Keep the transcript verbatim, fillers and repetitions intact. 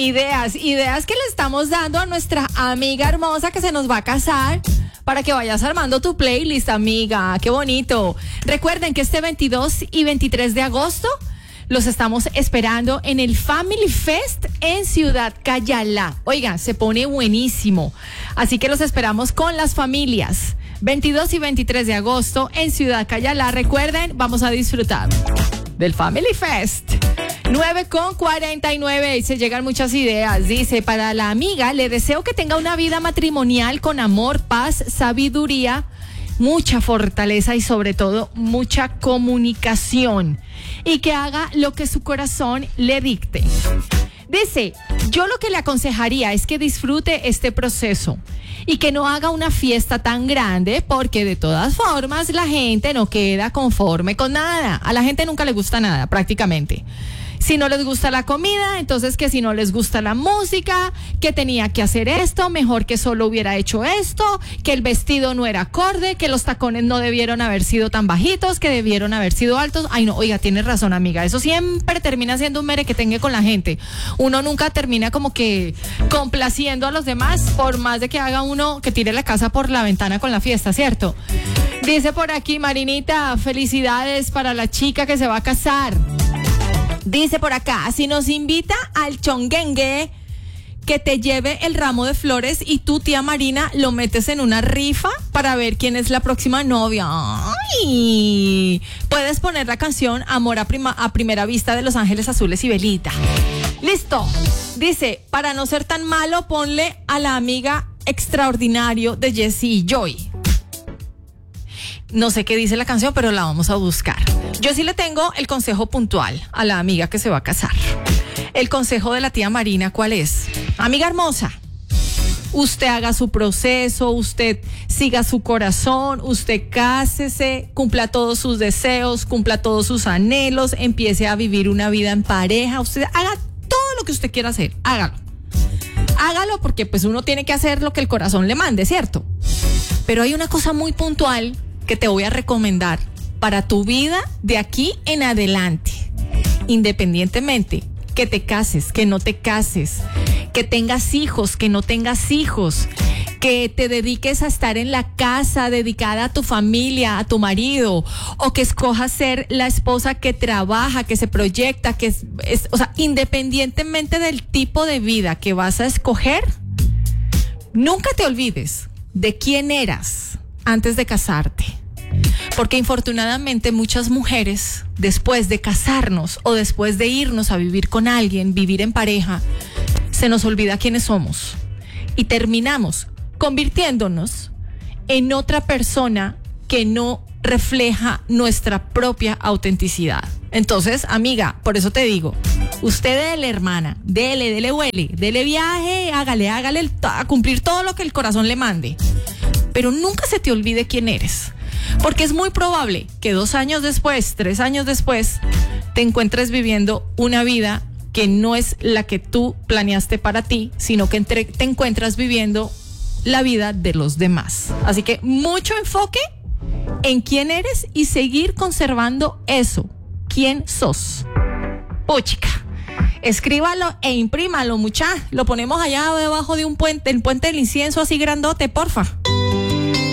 ideas, ideas que le estamos dando a nuestra amiga hermosa que se nos va a casar para que vayas armando tu playlist, amiga. Qué bonito. Recuerden que este veintidós y veintitrés de agosto los estamos esperando en el Family Fest en Ciudad Cayala. Oigan, se pone buenísimo. Así que los esperamos con las familias. veintidós y veintitrés de agosto en Ciudad Cayala. Recuerden, vamos a disfrutar del Family Fest. nueve con cuarenta y nueve y se llegan muchas ideas. Dice, para la amiga, le deseo que tenga una vida matrimonial con amor, paz, sabiduría, mucha fortaleza y sobre todo mucha comunicación, y que haga lo que su corazón le dicte. Dice, yo lo que le aconsejaría es que disfrute este proceso y que no haga una fiesta tan grande, porque de todas formas la gente no queda conforme con nada. A la gente nunca le gusta nada, prácticamente. Si no les gusta la comida, entonces que si no les gusta la música, que tenía que hacer esto, mejor que solo hubiera hecho esto, que el vestido no era acorde, que los tacones no debieron haber sido tan bajitos, que debieron haber sido altos. Ay, no, oiga, tienes razón, amiga. Eso siempre termina siendo un mere que tenga con la gente. Uno nunca termina como que complaciendo a los demás, por más de que haga uno que tire la casa por la ventana con la fiesta, ¿cierto? Dice por aquí, Marinita, felicidades para la chica que se va a casar. Dice por acá, si nos invita al chonguengue, que te lleve el ramo de flores y tú, tía Marina, lo metes en una rifa para ver quién es la próxima novia. ¡Ay! Puedes poner la canción Amor a, prima, a primera vista de Los Ángeles Azules y Belita. Listo. Dice, para no ser tan malo, ponle a la amiga Extraordinario de Jessie y Joy. No sé qué dice la canción, pero la vamos a buscar. Yo sí le tengo el consejo puntual a la amiga que se va a casar. El consejo de la tía Marina, ¿cuál es? Amiga hermosa, usted haga su proceso, usted siga su corazón, usted cásese, cumpla todos sus deseos, cumpla todos sus anhelos, empiece a vivir una vida en pareja, usted haga todo lo que usted quiera hacer, hágalo. Hágalo porque pues uno tiene que hacer lo que el corazón le mande, ¿cierto? Pero hay una cosa muy puntual que te voy a recomendar para tu vida de aquí en adelante. Independientemente que te cases, que no te cases, que tengas hijos, que no tengas hijos, que te dediques a estar en la casa dedicada a tu familia, a tu marido, o que escojas ser la esposa que trabaja, que se proyecta, que es, es, o sea, independientemente del tipo de vida que vas a escoger, nunca te olvides de quién eras antes de casarte. Porque infortunadamente muchas mujeres, después de casarnos o después de irnos a vivir con alguien, vivir en pareja, se nos olvida quiénes somos y terminamos convirtiéndonos en otra persona que no refleja nuestra propia autenticidad. Entonces, amiga, por eso te digo, usted dele, hermana, dele, dele, huele, dele viaje, hágale, hágale a cumplir todo lo que el corazón le mande. Pero nunca se te olvide quién eres. Porque es muy probable que dos años después, tres años después, te encuentres viviendo una vida que no es la que tú planeaste para ti, sino que entre, te encuentras viviendo la vida de los demás. Así que mucho enfoque en quién eres y seguir conservando eso. ¿Quién sos? Puchica. Escríbalo e imprímalo, mucha. Lo ponemos allá debajo de un puente, el puente del incienso así grandote, porfa.